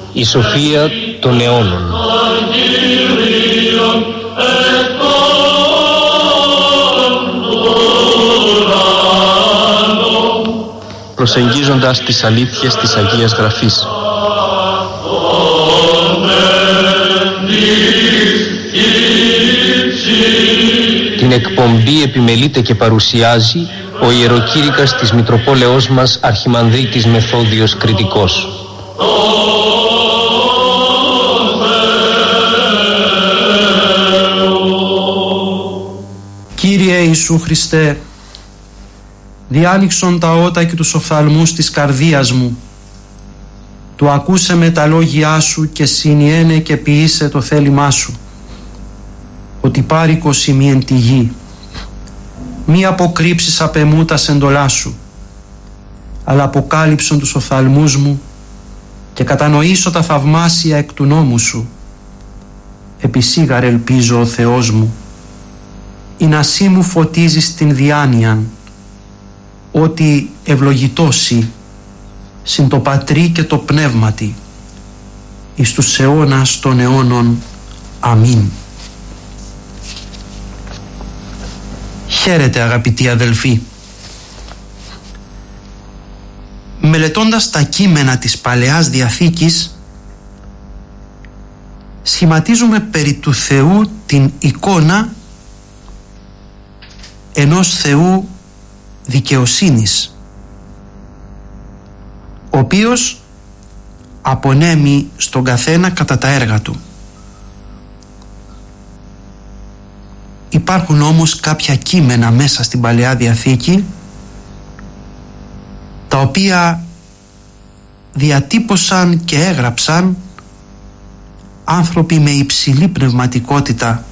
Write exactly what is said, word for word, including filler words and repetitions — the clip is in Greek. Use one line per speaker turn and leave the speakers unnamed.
η σοφία των αιώνων. Προσεγγίζοντας τις αλήθειες της Αγίας Γραφής. Την εκπομπή επιμελείται και παρουσιάζει ο ιεροκήρυκας της Μητροπόλεως μας Αρχιμανδρίτης Μεθόδιος Κρητικός.
Κύριε Ιησού Χριστέ, διάνοιξον τα ότα και τους οφθαλμούς της καρδίας μου, του ακούσε με τα λόγια σου και συνιένε και ποιήσε το θέλημά σου, ότι πάρικος ημί εν τη γη, μη αποκρύψεις απ' εμού τα σεντολά σου, αλλά αποκάλυψον τους οφθαλμούς μου και κατανοήσω τα θαυμάσια εκ του νόμου σου. Επισήγαρ ελπίζω ο Θεός μου, ή να σύ μου φωτίζεις την διάνοιαν, ότι ευλογητώσει συν το Πατρί και το Πνεύματι εις τους αιώνας των αιώνων. Αμήν. Χαίρετε αγαπητοί αδελφοί. Μελετώντας τα κείμενα της Παλαιάς Διαθήκης, σχηματίζουμε περί του Θεού την εικόνα ενός Θεού δικαιοσύνης, ο οποίος απονέμει στον καθένα κατά τα έργα του. Υπάρχουν όμως κάποια κείμενα μέσα στην Παλαιά Διαθήκη τα οποία διατύπωσαν και έγραψαν άνθρωποι με υψηλή πνευματικότητα